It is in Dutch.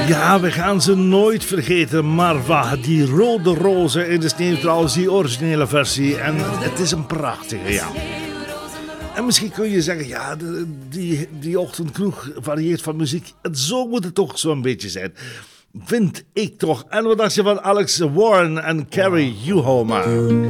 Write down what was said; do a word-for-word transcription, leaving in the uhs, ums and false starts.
Ja, we gaan ze nooit vergeten. Marva, die rode rozen in de sneeuw, trouwens, die originele versie. En het is een prachtige, ja. En misschien kun je zeggen, ja, de, die, die ochtendkroeg varieert van muziek. En zo moet het toch zo'n beetje zijn. Vind ik toch. En wat dacht je van Alex Warren en Carrie Youhoma?